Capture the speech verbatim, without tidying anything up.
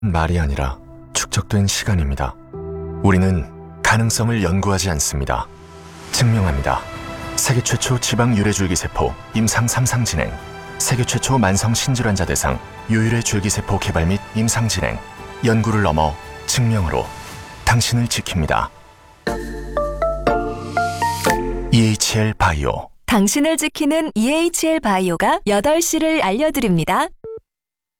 말이 아니라 축적된 시간입니다. 우리는 가능성을 연구하지 않습니다. 증명합니다. 세계 최초 지방 유래줄기세포 임상 삼 상 진행, 세계 최초 만성 신질환자 대상 유일의 줄기세포 개발 및 임상 진행, 연구를 넘어 증명으로 당신을 지킵니다. 이에이치엘 바이오. 당신을 지키는 이에이치엘 바이오가 여덟 시를 알려드립니다.